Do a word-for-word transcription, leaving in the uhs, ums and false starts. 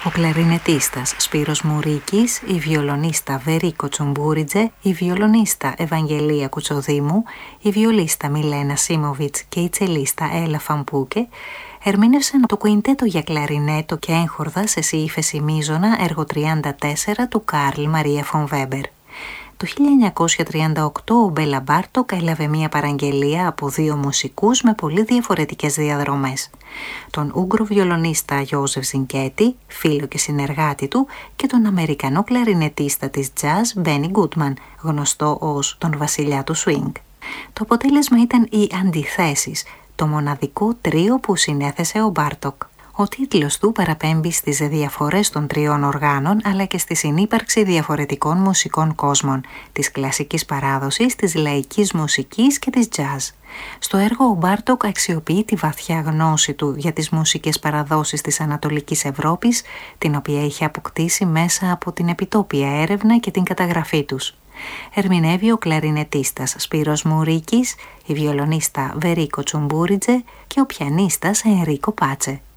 ο κλαρινετίστας Σπύρος Μουρίκης, η βιολονίστα Βερίκο Τσουμπουρίτζε, η βιολονίστα Ευαγγελία Κουτσοδήμου, η βιολίστα Μιλένα Σίμοβιτς και η τσελίστα Έλα Φαμπούκε ερμήνευσαν το κουιντέτο για κλαρινέτο και έγχορδα σε σι ύφεση μείζωνα έργο τριάντα τέσσερα του Καρλ Μαρία φον Βέμπερ. Το χίλια εννιακόσια τριάντα οκτώ ο Μπέλα Μπάρτοκ έλαβε μία παραγγελία από δύο μουσικούς με πολύ διαφορετικές διαδρομές. Τον Ούγκρο βιολονίστα Γιώζεφ Ζινκέτη, φίλο και συνεργάτη του, και τον Αμερικανό κλαρινετίστα της jazz Μπένι Γκούτμαν, γνωστό ως τον βασιλιά του swing. Το αποτέλεσμα ήταν οι Αντιθέσεις, το μοναδικό τρίο που συνέθεσε ο Μπάρτοκ. Ο τίτλος του παραπέμπει στις διαφορές των τριών οργάνων αλλά και στη συνύπαρξη διαφορετικών μουσικών κόσμων, της κλασικής παράδοσης, της λαϊκής μουσικής και της jazz. Στο έργο ο Μπάρτοκ αξιοποιεί τη βαθιά γνώση του για τις μουσικές παραδόσεις της Ανατολικής Ευρώπης, την οποία είχε αποκτήσει μέσα από την επιτόπια έρευνα και την καταγραφή τους. Ερμηνεύει ο κλαρινετίστας Σπύρος Μουρίκης, η βιολονίστα Βερίκο Τσουμπουρίτζε και ο πιανίστας Ενρίκο Πάτσε.